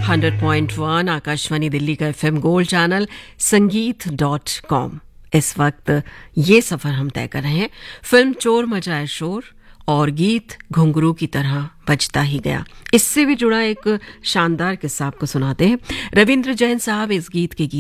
100.1 आकाशवाणी दिल्ली का FM gold channel संगीत.com। इस वक्त ये सफर हम तय कर रहे हैं फिल्म चोर मचाए शोर और गीत घुंघरू की तरह बजता ही गया। इससे भी जुड़ा एक शानदार किस्सा आपको सुनाते हैं। रविंद्र जैन साहब इस गीत के